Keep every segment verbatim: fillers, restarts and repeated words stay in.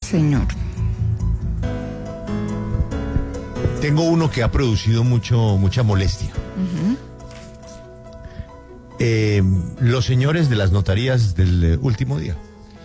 Señor. Tengo uno que ha producido mucho, mucha molestia. Uh-huh. Eh, los señores de las notarías del eh, último día.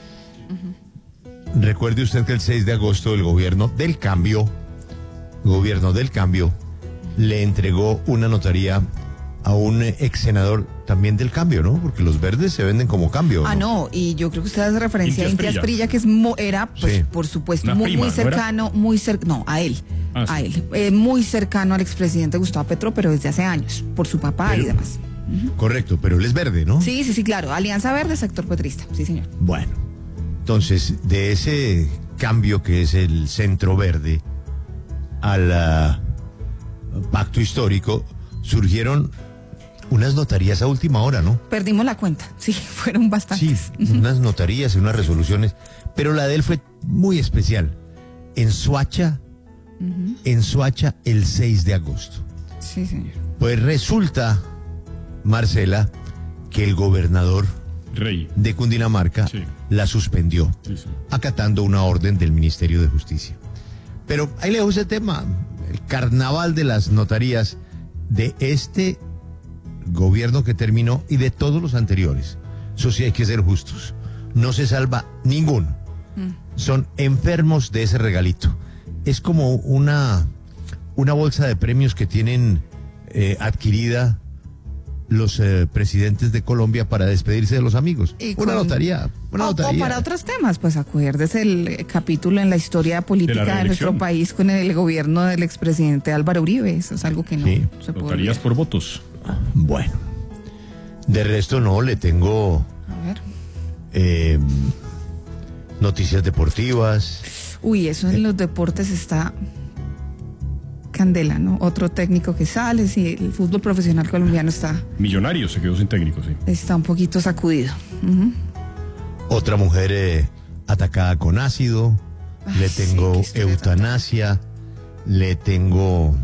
Uh-huh. Recuerde usted que el seis de agosto el gobierno del cambio, gobierno del cambio, le entregó una notaría a un ex senador también del cambio, ¿no? Porque los verdes se venden como cambio, ¿no? Ah, no, y yo creo que usted hace referencia a Inti Asprilla, que es mo, era, pues, sí. por supuesto, Una muy, prima, muy cercano, ¿no muy cercano, no, a él, ah, a sí. él, eh, muy cercano al expresidente Gustavo Petro, pero desde hace años, por su papá pero, y demás. Uh-huh. Correcto, pero él es verde, ¿no? Sí, sí, sí, claro, Alianza Verde, sector petrista, sí, señor. Bueno, entonces, de ese cambio que es el centro verde al uh, pacto histórico, surgieron unas notarías a última hora, ¿no? Perdimos la cuenta, sí, fueron bastantes. Sí, uh-huh. unas notarías y unas resoluciones, pero la de él fue muy especial. En Soacha, uh-huh. en Soacha el seis de agosto. Sí, señor. Pues resulta, Marcela, que el gobernador Rey de Cundinamarca sí. la suspendió, sí, sí. acatando una orden del Ministerio de Justicia. Pero ahí le dejo ese tema, el carnaval de las notarías de este gobierno que terminó y de todos los anteriores. Eso sí hay que ser justos. No se salva ninguno. Mm. Son enfermos de ese regalito. Es como una, una bolsa de premios que tienen eh, adquirida los eh, presidentes de Colombia para despedirse de los amigos. Con, una notaría. Una o, notaría. O para otros temas, pues acuérdese el eh, capítulo en la historia política de, de nuestro país con el gobierno del expresidente Álvaro Uribe. Eso es algo que no sí. se puede. Notarías por votos. Bueno, de resto no, le tengo a ver. Eh, noticias deportivas. Uy, eso en eh. los deportes está candela, ¿no? Otro técnico que sale, sí, el fútbol profesional colombiano está... Millonario se quedó sin técnico, sí. Está un poquito sacudido. Uh-huh. Otra mujer eh, atacada con ácido, Ay, le tengo sí, eutanasia, le tengo...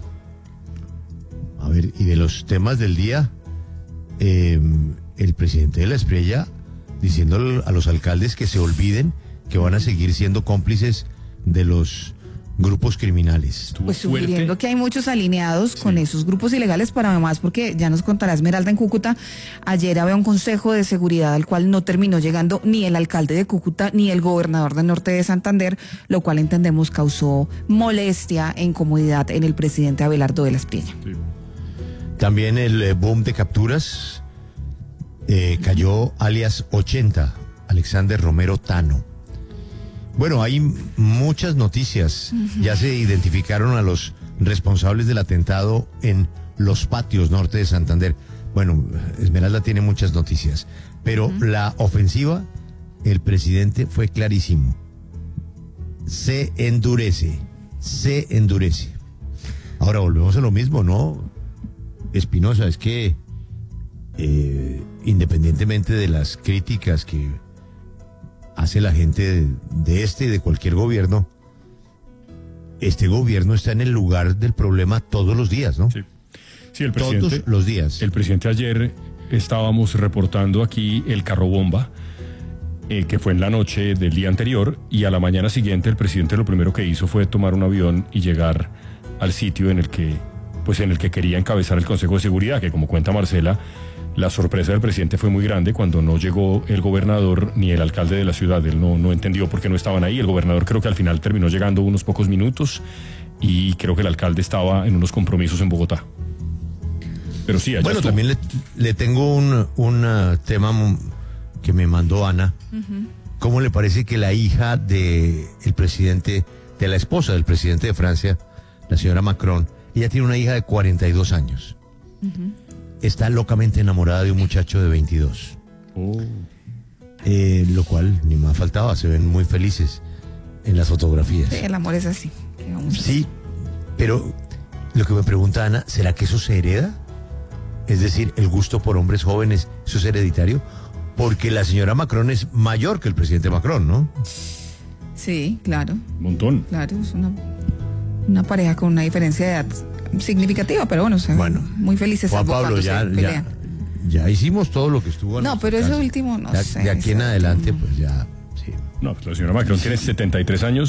A ver, y de los temas del día, eh, el presidente de la Espriella diciendo a los alcaldes que se olviden que van a seguir siendo cómplices de los grupos criminales. Pues sugiriendo que hay muchos alineados sí. con esos grupos ilegales para más, porque ya nos contará Esmeralda en Cúcuta, ayer había un consejo de seguridad al cual no terminó llegando ni el alcalde de Cúcuta ni el gobernador del norte de Santander, lo cual entendemos causó molestia e incomodidad en el presidente Abelardo de la Espriella. Sí. También el eh, boom de capturas, eh, cayó alias ochenta, Alexander Romero Tano. Bueno, hay muchas noticias. Uh-huh. Ya se identificaron a los responsables del atentado en Los Patios, norte de Santander. Bueno, Esmeralda tiene muchas noticias, pero uh-huh. la ofensiva, el presidente fue clarísimo. Se endurece, se endurece. Ahora volvemos a lo mismo, ¿no? Espinosa, es que eh, independientemente de las críticas que hace la gente de, de este y de cualquier gobierno, este gobierno está en el lugar del problema todos los días, ¿no? Sí, sí, el presidente. Todos los días. El presidente ayer estábamos reportando aquí el carro bomba, eh, que fue en la noche del día anterior, y a la mañana siguiente el presidente lo primero que hizo fue tomar un avión y llegar al sitio en el que pues en el que quería encabezar el Consejo de Seguridad, que como cuenta Marcela, la sorpresa del presidente fue muy grande cuando no llegó el gobernador ni el alcalde de la ciudad. Él no, no entendió por qué no estaban ahí. El gobernador creo que al final terminó llegando unos pocos minutos y creo que el alcalde estaba en unos compromisos en Bogotá. Pero sí, allá Bueno, estuvo. También le, le tengo un, un uh, tema que me mandó Ana. Uh-huh. ¿Cómo le parece que la hija de el presidente, de la esposa del presidente de Francia, la señora Macron, ella tiene una hija de cuarenta y dos años. Uh-huh. Está locamente enamorada de un muchacho de veintidós. Oh. Eh, lo cual ni más faltaba, se ven muy felices en las fotografías. Sí, el amor es así. Sí, pero lo que me pregunta Ana, ¿será que eso se hereda? Es decir, el gusto por hombres jóvenes, ¿eso es hereditario? Porque la señora Macron es mayor que el presidente Macron, ¿no? Sí, claro. Un montón. Claro, es una... una pareja con una diferencia de edad significativa, pero bueno, o sea, bueno, muy felices Juan ambos Pablo, cuando ya, se pelean. Ya, ya hicimos todo lo que estuvo. No, pero caso. eso último no ya, sé. De aquí en adelante, pues ya, sí. No, pues la señora Macron tiene setenta y tres años.